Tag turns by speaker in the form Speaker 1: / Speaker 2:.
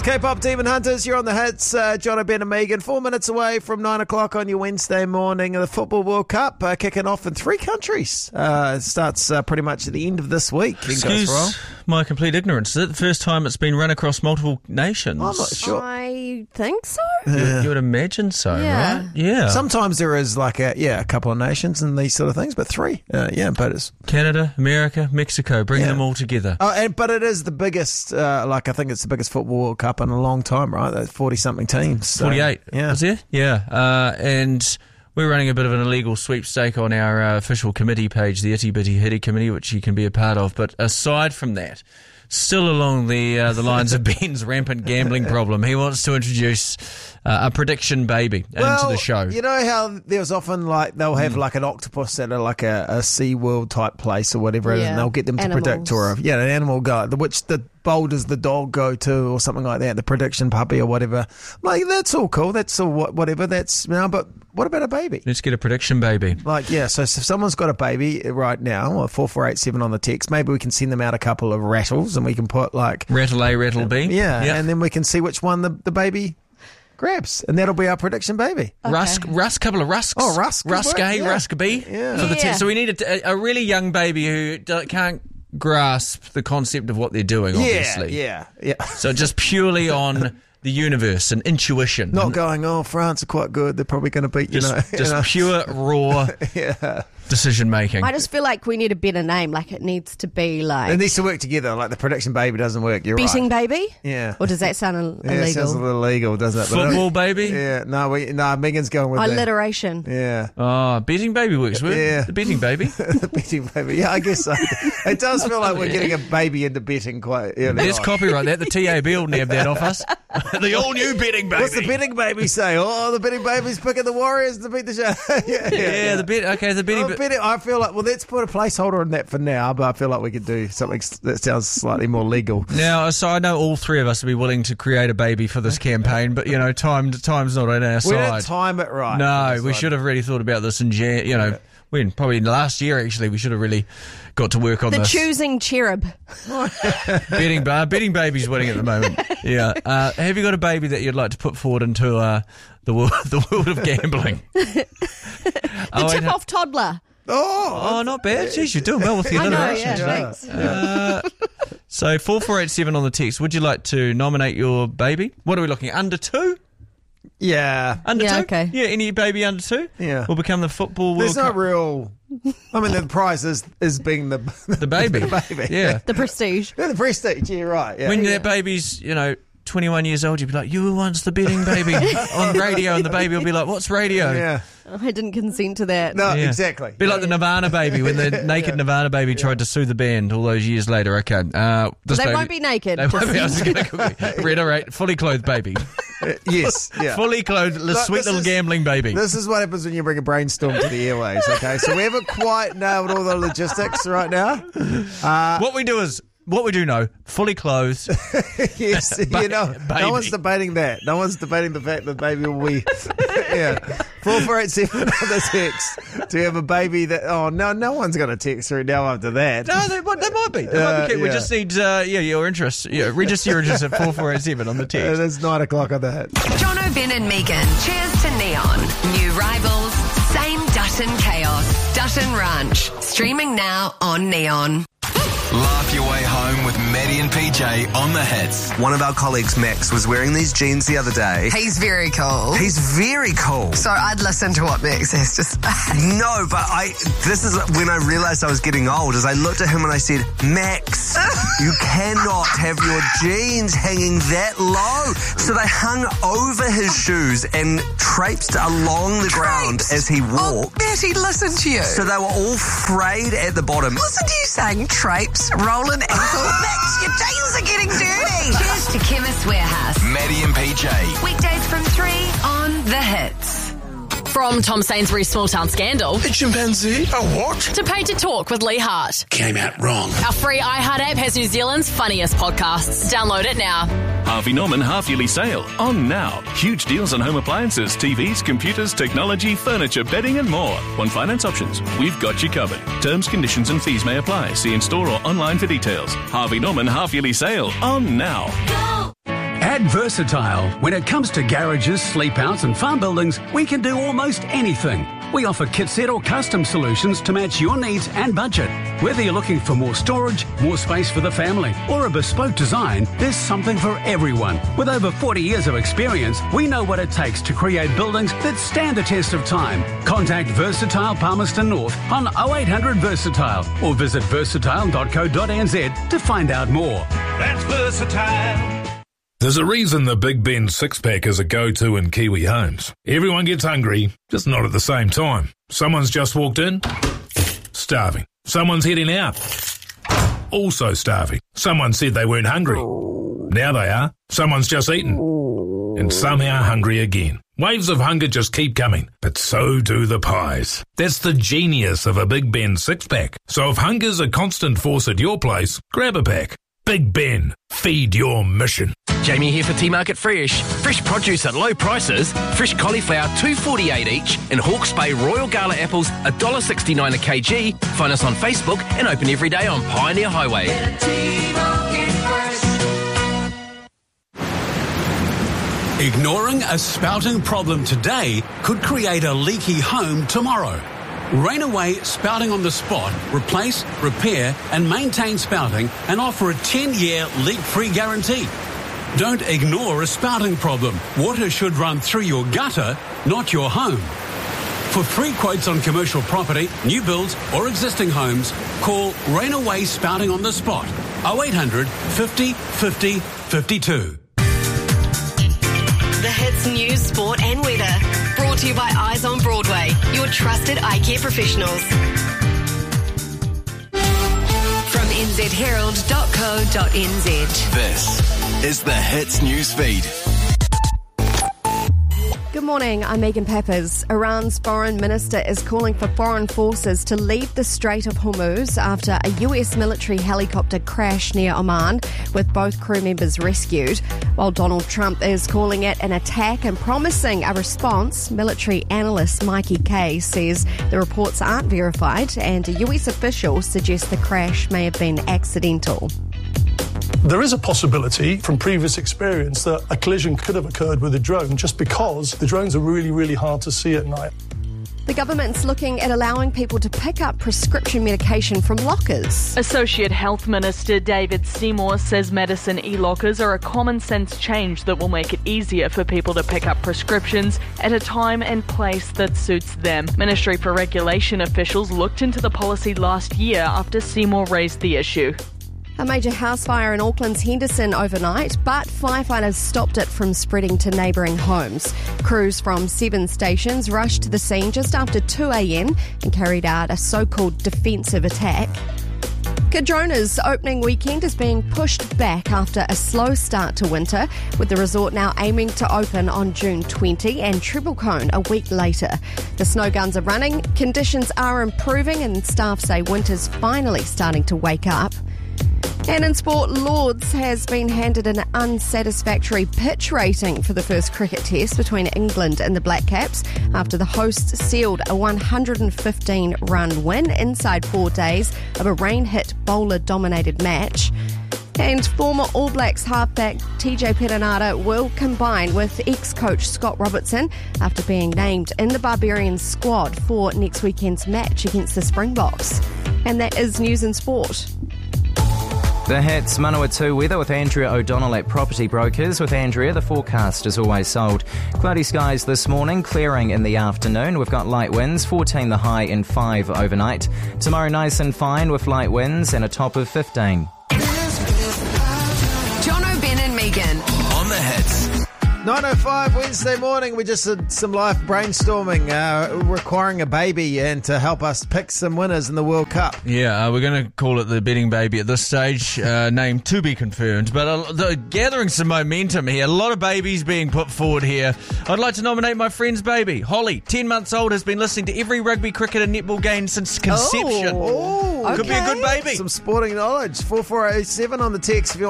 Speaker 1: K-pop Demon Hunters, you're on the hits. Jono, Ben and Megan, 4 minutes away from 9 o'clock on your Wednesday morning. The Football World Cup kicking off in 3 countries. It starts pretty much at the end of this week.
Speaker 2: Excuse my complete ignorance. Is it the first time it's been run across multiple nations?
Speaker 1: I'm not sure.
Speaker 3: I think so.
Speaker 2: You would imagine so, right? Yeah.
Speaker 1: Sometimes there is like a couple of nations and these sort of things, but 3. But it's
Speaker 2: Canada, America, Mexico, bring them all together.
Speaker 1: But it is the biggest, I think it's the biggest Football World Cup in a long time, right? 40-something teams. So,
Speaker 2: 48,
Speaker 1: yeah.
Speaker 2: was there? Yeah. And we're running a bit of an illegal sweepstake on our official committee page, the Itty Bitty Hitty Committee, which you can be a part of. But aside from that, still along the lines of Ben's rampant gambling problem, he wants to introduce a prediction baby into the show.
Speaker 1: You know how there's often they'll have like an octopus at a SeaWorld type place or whatever, and they'll get them to predict, or an animal go, which the boulders the dog go to or something like that, the prediction puppy or whatever. Like, that's all cool. That's all whatever. That's but what about a baby?
Speaker 2: Let's get a prediction baby.
Speaker 1: So if someone's got a baby right now, or 4487 on the text, maybe we can send them out a couple of rattles and we can put
Speaker 2: rattle A, rattle B.
Speaker 1: Yeah, and then we can see which one the baby grabs, and that'll be our prediction baby.
Speaker 2: Okay. Couple of rusks.
Speaker 1: Oh, rusk.
Speaker 2: Rusk A, rusk B.
Speaker 1: Yeah.
Speaker 2: For the text. So we need a really young baby who can't grasp the concept of what they're doing, obviously.
Speaker 1: Yeah.
Speaker 2: So just purely on the universe and intuition.
Speaker 1: Not going, France are quite good, they're probably going to beat,
Speaker 2: Just pure, raw decision making.
Speaker 3: I just feel like we need a better name. Like, it needs to be like...
Speaker 1: It needs to work together. Like, the prediction baby doesn't work. You're
Speaker 3: Betting
Speaker 1: right.
Speaker 3: baby?
Speaker 1: Yeah.
Speaker 3: Or does that sound illegal?
Speaker 1: Yeah, it sounds a little illegal, doesn't it?
Speaker 2: Football baby?
Speaker 1: Yeah. No, Megan's going with
Speaker 3: alliteration.
Speaker 1: Yeah.
Speaker 2: Oh, betting baby works.
Speaker 1: Yeah.
Speaker 2: The betting baby.
Speaker 1: The betting baby. Yeah, I guess so. It does feel like we're getting a baby into betting quite early.
Speaker 2: There's copyright that. The TAB will nab that off us. The all-new betting baby.
Speaker 1: What's the betting baby say? Oh, the betting baby's picking the Warriors to beat the show.
Speaker 2: The betting.
Speaker 1: I feel like, let's put a placeholder on that for now, but I feel like we could do something that sounds slightly more legal.
Speaker 2: Now, so I know all 3 of us would be willing to create a baby for this campaign, but, time's not on our side.
Speaker 1: We didn't time it right.
Speaker 2: No, we should have really thought about this in when? Probably last year, actually, we should have really got to work on this.
Speaker 3: The choosing cherub.
Speaker 2: betting baby's winning at the moment. Yeah. Have you got a baby that you'd like to put forward into the world of gambling?
Speaker 3: The tip-off toddler.
Speaker 1: Oh,
Speaker 2: not bad. Jeez, you're doing well with your alliteration.
Speaker 3: Thanks.
Speaker 2: So 4487 on the text. Would you like to nominate your baby? What are we looking at? Under 2?
Speaker 1: Yeah.
Speaker 2: Under 2?
Speaker 3: Okay.
Speaker 2: Yeah, any baby under 2?
Speaker 1: Yeah.
Speaker 2: Will become the Football World
Speaker 1: There's
Speaker 2: Cup.
Speaker 1: no real... I mean, the prize is being the
Speaker 2: baby.
Speaker 1: The baby.
Speaker 2: Yeah.
Speaker 3: The prestige.
Speaker 1: Yeah, the prestige. Yeah, right. Yeah.
Speaker 2: When that baby's, 21 years old, you'd be like, you were once the betting baby on radio, and the baby will be like, what's radio?
Speaker 1: Yeah.
Speaker 3: I didn't consent to that.
Speaker 1: No, exactly.
Speaker 2: Be like the Nirvana baby, when the naked Nirvana baby tried to sue the band all those years later. Okay.
Speaker 3: They won't be naked.
Speaker 2: They won't be. I was going to reiterate, fully clothed baby.
Speaker 1: Yes. Yeah.
Speaker 2: Fully clothed, sweet little gambling baby.
Speaker 1: This is what happens when you bring a brainstorm to the airways, okay? So we haven't quite nailed all the logistics right now.
Speaker 2: What we do know, fully clothed.
Speaker 1: Yes,
Speaker 2: baby.
Speaker 1: No one's debating that. No one's debating the fact that baby will be... Yeah. 4487 on the text. Do you have a baby that... Oh, no one's going to text through now after that.
Speaker 2: No, they might be. We just need, your interest. Yeah, register your interest at 4487 on the text.
Speaker 1: It is 9 o'clock on that.
Speaker 4: Jono, Ben and Megan. Cheers to Neon. New rivals, same Dutton chaos. Dutton Ranch. Streaming now on Neon.
Speaker 5: Laugh your way home with Maddie and PJ on the hits.
Speaker 6: One of our colleagues, Max, was wearing these jeans the other day.
Speaker 4: He's very cool.
Speaker 6: He's very cool.
Speaker 4: So I'd listen to what Max has to say.
Speaker 6: No, but this is when I realised I was getting old, as I looked at him and I said, Max, you cannot have your jeans hanging that low. So they hung over his shoes and traipsed along the ground as he walked.
Speaker 4: Oh, Matty, listen to you.
Speaker 6: So they were all frayed at the bottom.
Speaker 4: Listen to you saying traipse, rolling ankle. Max, your jeans are getting dirty. Cheers to Chemist Warehouse.
Speaker 5: Maddie and PJ.
Speaker 4: Weekdays from 3 on The Hits.
Speaker 7: From Tom Sainsbury's Small Town Scandal
Speaker 5: A chimpanzee? A what?
Speaker 7: to Painted Talk with Lee Hart.
Speaker 5: Came out wrong.
Speaker 7: Our free iHeart app has New Zealand's funniest podcasts. Download it now.
Speaker 8: Harvey Norman half-yearly sale on now. Huge deals on home appliances, TVs, computers, technology, furniture, bedding and more. On finance options, we've got you covered. Terms, conditions and fees may apply. See in-store or online for details. Harvey Norman half-yearly sale on now.
Speaker 9: At Versatile, when it comes to garages, sleep-outs and farm buildings, we can do almost anything. We offer kit set or custom solutions to match your needs and budget. Whether you're looking for more storage, more space for the family, or a bespoke design, there's something for everyone. With over 40 years of experience, we know what it takes to create buildings that stand the test of time. Contact Versatile Palmerston North on 0800 Versatile or visit versatile.co.nz to find out more.
Speaker 10: That's Versatile.
Speaker 11: There's a reason the Big Ben six-pack is a go-to in Kiwi homes. Everyone gets hungry, just not at the same time. Someone's just walked in, starving. Someone's heading out, also starving. Someone said they weren't hungry. Now they are. Someone's just eaten, and somehow hungry again. Waves of hunger just keep coming, but so do the pies. That's the genius of a Big Ben six-pack. So if hunger's a constant force at your place, grab a pack. Big Ben, feed your mission.
Speaker 12: Jamie here for T-Market Fresh. Fresh produce at low prices. Fresh cauliflower $2.48 each, and Hawke's Bay Royal Gala apples $1.69 a kg. Find us on Facebook and open every day on Pioneer Highway.
Speaker 9: Ignoring a spouting problem today could create a leaky home tomorrow. Rainaway Spouting on the Spot replace, repair and maintain spouting and offer a 10-year leak-free guarantee. Don't ignore a spouting problem. Water should run through your gutter, not your home. For free quotes on commercial property, new builds or existing homes, call Rainaway Spouting on the Spot 0800 50 50 52.
Speaker 4: The Hits News, Sport and Weather. Brought to you by Eyes on Broadway, your trusted eye care professionals. From nzherald.co.nz.
Speaker 5: This is the Hits News Feed.
Speaker 3: Good morning, I'm Megan Pappas. Iran's foreign minister is calling for foreign forces to leave the Strait of Hormuz after a US military helicopter crashed near Oman, with both crew members rescued. While Donald Trump is calling it an attack and promising a response, military analyst Mikey Kay says the reports aren't verified and a US official suggests the crash may have been accidental.
Speaker 13: There is a possibility from previous experience that a collision could have occurred with a drone just because the drones are really, really hard to see at night.
Speaker 3: The government's looking at allowing people to pick up prescription medication from lockers.
Speaker 14: Associate Health Minister David Seymour says medicine e-lockers are a common sense change that will make it easier for people to pick up prescriptions at a time and place that suits them. Ministry for Regulation officials looked into the policy last year after Seymour raised the issue.
Speaker 3: A major house fire in Auckland's Henderson overnight, but firefighters stopped it from spreading to neighbouring homes. Crews from 7 stations rushed to the scene just after 2 a.m. and carried out a so-called defensive attack. Cardrona's opening weekend is being pushed back after a slow start to winter, with the resort now aiming to open on June 20 and Treble Cone a week later. The snow guns are running, conditions are improving, and staff say winter's finally starting to wake up. And in sport, Lords has been handed an unsatisfactory pitch rating for the first cricket test between England and the Black Caps after the hosts sealed a 115-run win inside 4 days of a rain-hit, bowler-dominated match. And former All Blacks halfback TJ Perenara will combine with ex-coach Scott Robertson after being named in the Barbarians squad for next weekend's match against the Springboks. And that is news and sport.
Speaker 15: The Hits Manawatu weather with Andrea O'Donnell at Property Brokers. With Andrea, the forecast is always sold. Cloudy skies this morning, clearing in the afternoon. We've got light winds, 14 the high and 5 overnight. Tomorrow nice and fine with light winds and a top of 15.
Speaker 4: Jono, Ben and Megan.
Speaker 5: On the Hits.
Speaker 1: 9:05 Wednesday morning. We just did some live brainstorming requiring a baby and to help us pick some winners in the World Cup.
Speaker 2: Yeah, we're going to call it the betting baby at this stage, name to be confirmed, but gathering some momentum here. A lot of babies being put forward here. I'd like to nominate my friend's baby, Holly, 10 months old, has been listening to every rugby, cricket and netball game since conception.
Speaker 1: Oh,
Speaker 2: could be a good baby.
Speaker 1: Some sporting knowledge. 4487 on the text if you